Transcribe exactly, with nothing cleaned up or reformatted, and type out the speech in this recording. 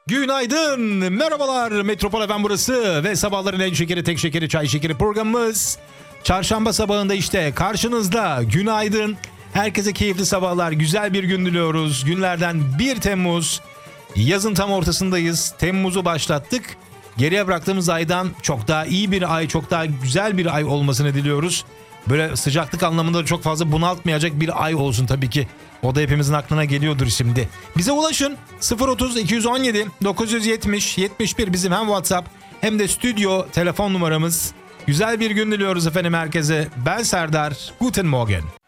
Günaydın, merhabalar. Metropol F M burası ve sabahların en şekeri tek şekeri çay şekeri programımız. Çarşamba sabahında işte karşınızda. Günaydın. Herkese keyifli sabahlar, güzel bir gün diliyoruz. Günlerden bir Temmuz. Yazın tam ortasındayız. Temmuz'u başlattık. Geriye bıraktığımız aydan çok daha iyi bir ay, çok daha güzel bir ay olmasını diliyoruz. Böyle sıcaklık anlamında çok fazla bunaltmayacak bir ay olsun tabii ki. O da hepimizin aklına geliyordur şimdi. Bize ulaşın. sıfır otuz iki yüz on yedi dokuz yüz yetmiş yetmiş bir bizim hem WhatsApp hem de stüdyo telefon numaramız. Güzel bir gün diliyoruz efendim herkese. Ben Serdar. Guten Morgen.